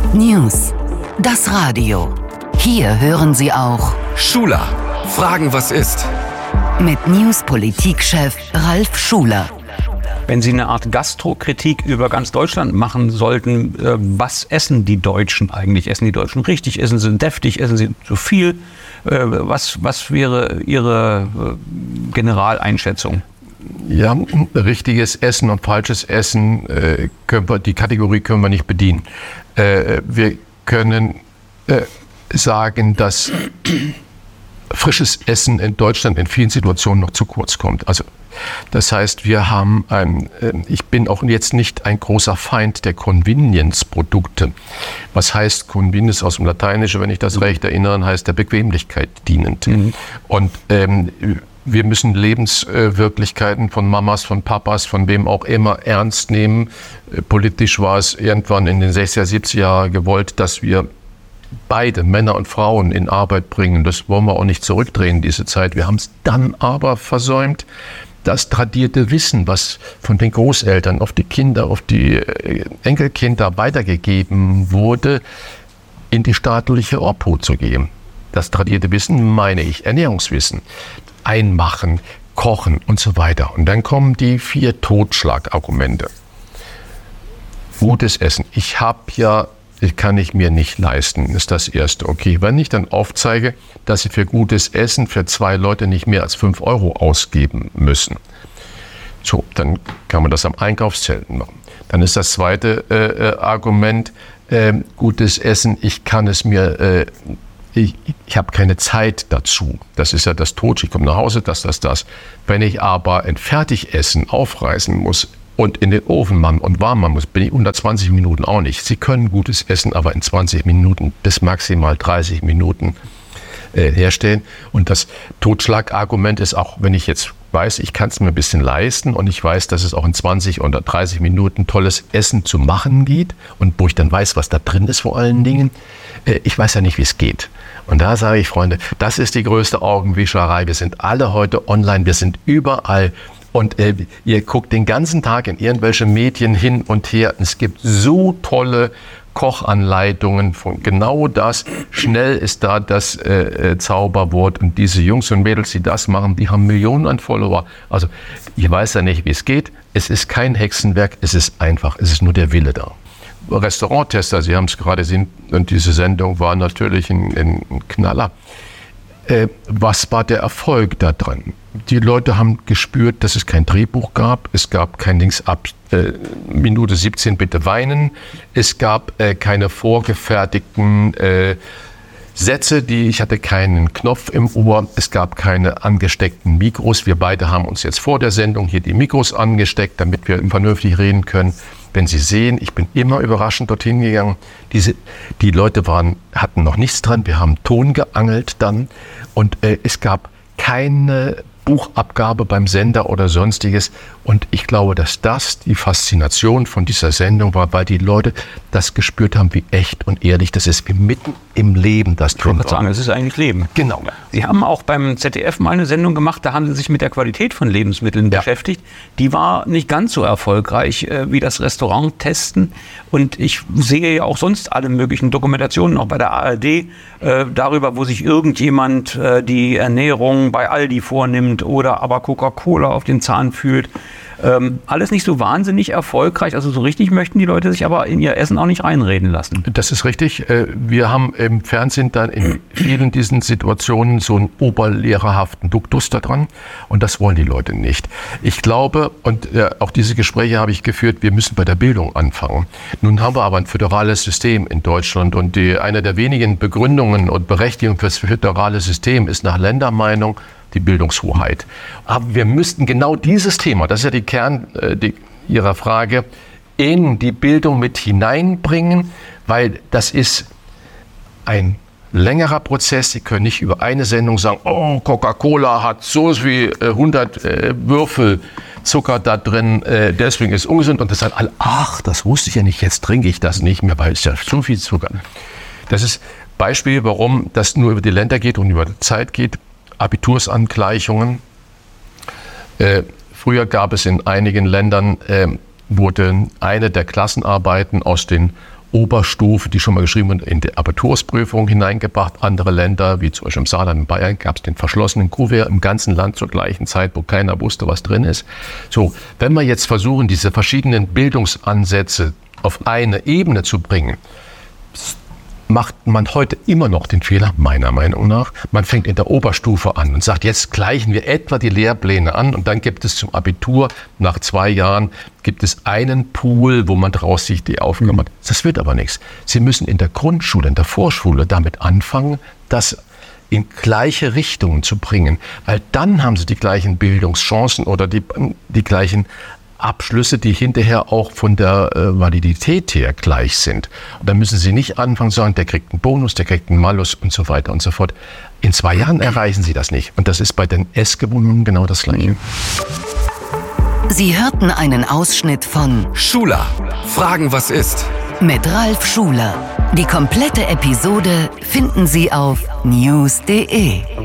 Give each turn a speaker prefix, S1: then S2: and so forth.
S1: News. Das Radio. Hier hören Sie auch
S2: Schuler. Fragen, was ist?
S1: Mit News-Politikchef Ralf Schuler.
S3: Wenn Sie eine Art Gastrokritik über ganz Deutschland machen sollten, was essen die Deutschen eigentlich? Essen die Deutschen richtig? Essen sie deftig? Essen sie zu viel? Was wäre Ihre Generaleinschätzung?
S4: Ja, richtiges Essen und falsches Essen, die Kategorie können wir nicht bedienen. Wir können sagen, dass frisches Essen in Deutschland in vielen Situationen noch zu kurz kommt. Also das heißt, wir haben ich bin auch jetzt nicht ein großer Feind der Convenience-Produkte. Was heißt Convenience aus dem Lateinischen, wenn ich das recht erinnere, heißt der Bequemlichkeit dienend. Und wir müssen Lebenswirklichkeiten von Mamas, von Papas, von wem auch immer ernst nehmen. Politisch war es irgendwann in den 60er, 70er Jahren gewollt, dass wir beide, Männer und Frauen, in Arbeit bringen. Das wollen wir auch nicht zurückdrehen, diese Zeit. Wir haben es dann aber versäumt, das tradierte Wissen, was von den Großeltern auf die Kinder, auf die Enkelkinder weitergegeben wurde, in die staatliche Obhut zu geben. Das tradierte Wissen meine ich Ernährungswissen. Einmachen, kochen und so weiter. Und dann kommen die 4 Totschlagargumente. Gutes Essen. Kann ich mir nicht leisten, ist das Erste. Okay, wenn ich dann aufzeige, dass Sie für gutes Essen für 2 Leute nicht mehr als 5 € ausgeben müssen. So, dann kann man das am Einkaufszelt machen. Dann ist das zweite Argument, gutes Essen, ich habe keine Zeit dazu. Das ist ja das Tod. Ich komme nach Hause, das. Wenn ich aber ein Fertigessen aufreißen muss und in den Ofen und warm machen muss, bin ich unter 20 Minuten auch nicht. Sie können gutes Essen aber in 20 Minuten bis maximal 30 Minuten herstellen. Und das Totschlagargument ist auch, wenn ich jetzt weiß, ich kann es mir ein bisschen leisten und ich weiß, dass es auch in 20 oder 30 Minuten tolles Essen zu machen geht und wo ich dann weiß, was da drin ist vor allen Dingen. Ich weiß ja nicht, wie es geht. Und da sage ich, Freunde, das ist die größte Augenwischerei. Wir sind alle heute online, wir sind überall. Und ihr guckt den ganzen Tag in irgendwelche Medien hin und her. Es gibt so tolle Kochanleitungen von genau das. Schnell ist da das Zauberwort. Und diese Jungs und Mädels, die das machen, die haben Millionen an Follower. Also ich weiß ja nicht, wie es geht. Es ist kein Hexenwerk, es ist einfach, es ist nur der Wille da. Restauranttester, Sie haben es gerade gesehen, und diese Sendung war natürlich ein Knaller. Was war der Erfolg da drin? Die Leute haben gespürt, dass es kein Drehbuch gab. Es gab kein Links ab Minute 17 bitte weinen. Es gab keine vorgefertigten Sätze, ich hatte keinen Knopf im Ohr. Es gab keine angesteckten Mikros. Wir beide haben uns jetzt vor der Sendung hier die Mikros angesteckt, damit wir vernünftig reden können. Wenn Sie sehen, ich bin immer überraschend dorthin gegangen. Die Leute hatten noch nichts dran. Wir haben Ton geangelt dann. Und es gab keine Buchabgabe beim Sender oder Sonstiges. Und ich glaube, dass das die Faszination von dieser Sendung war, weil die Leute das gespürt haben, wie echt und ehrlich das ist, wie mitten im Leben das drin war. Ich wollte sagen,
S3: es ist eigentlich Leben.
S4: Genau.
S3: Sie haben auch beim ZDF mal eine Sendung gemacht, da haben Sie sich mit der Qualität von Lebensmitteln beschäftigt. Die war nicht ganz so erfolgreich wie das Restaurant-Testen. Und ich sehe ja auch sonst alle möglichen Dokumentationen, auch bei der ARD, darüber, wo sich irgendjemand die Ernährung bei Aldi vornimmt oder aber Coca-Cola auf den Zahn fühlt. Alles nicht so wahnsinnig erfolgreich, also so richtig möchten die Leute sich aber in ihr Essen auch nicht reinreden lassen.
S4: Das ist richtig. Wir haben im Fernsehen dann in vielen diesen Situationen so einen oberlehrerhaften Duktus da dran und das wollen die Leute nicht. Ich glaube, und auch diese Gespräche habe ich geführt, wir müssen bei der Bildung anfangen. Nun haben wir aber ein föderales System in Deutschland und eine der wenigen Begründungen und Berechtigungen für das föderale System ist nach Ländermeinung die Bildungshoheit. Aber wir müssten genau dieses Thema, das ist ja die Kern Ihrer Frage, in die Bildung mit hineinbringen, weil das ist ein längerer Prozess. Sie können nicht über eine Sendung sagen, oh, Coca-Cola hat so wie 100 Würfel Zucker da drin, deswegen ist es ungesund. Und das sagen alle, ach, das wusste ich ja nicht, jetzt trinke ich das nicht mehr, weil es ja so viel Zucker. Das ist Beispiel, warum das nur über die Länder geht und über die Zeit geht. Abitursangleichungen. Früher gab es in einigen Ländern, wurde eine der Klassenarbeiten aus den Oberstufe, die schon mal geschrieben wird, in die Abitursprüfung hineingebracht. Andere Länder, wie zum Beispiel im Saarland, in Bayern, gab es den verschlossenen Kuvert im ganzen Land zur gleichen Zeit, wo keiner wusste, was drin ist. So, wenn wir jetzt versuchen, diese verschiedenen Bildungsansätze auf eine Ebene zu bringen, macht man heute immer noch den Fehler, meiner Meinung nach. Man fängt in der Oberstufe an und sagt, jetzt gleichen wir etwa die Lehrpläne an und dann gibt es zum Abitur, nach 2 Jahren, gibt es einen Pool, wo man daraus sich die Aufgaben hat. Das wird aber nichts. Sie müssen in der Grundschule, in der Vorschule damit anfangen, das in gleiche Richtungen zu bringen, weil dann haben Sie die gleichen Bildungschancen oder die gleichen Abschlüsse, die hinterher auch von der Validität her gleich sind. Und dann müssen Sie nicht anfangen zu sagen, der kriegt einen Bonus, der kriegt einen Malus und so weiter und so fort. In 2 Jahren erreichen Sie das nicht. Und das ist bei den S-Gewohnungen genau das Gleiche.
S1: Sie hörten einen Ausschnitt von
S2: Schula, Fragen, was ist?
S1: mit Ralf Schuler. Die komplette Episode finden Sie auf news.de.